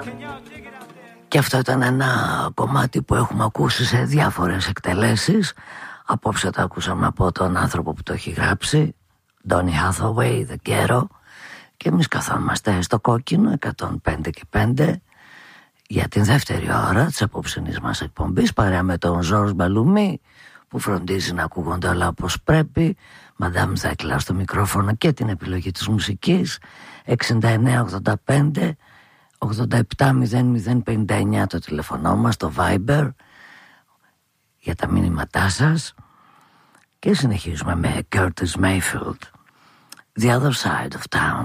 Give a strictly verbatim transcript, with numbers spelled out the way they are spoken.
Και αυτό ήταν ένα κομμάτι που έχουμε ακούσει σε διάφορες εκτελέσεις. Απόψε το ακούσαμε από τον άνθρωπο που το έχει γράψει, Donny Hathaway, The Ghetto. Και εμείς καθόμαστε στο κόκκινο εκατόν πέντε και πέντε για την δεύτερη ώρα της απόψινής μας εκπομπής, παρέα με τον Ζορζ Μπαλουμί που φροντίζει να ακούγονται όλα όπως πρέπει, Μαντάμ Ζέκλα στο μικρόφωνο και την επιλογή της μουσικής. Εξήντα εννέα ογδόντα πέντε ογδόντα επτά μηδέν μηδέν πενήντα εννέα το τηλεφωνό μας, το Viber για τα μηνύματά σας. Και συνεχίζουμε με Curtis Mayfield, The Other Side of Town.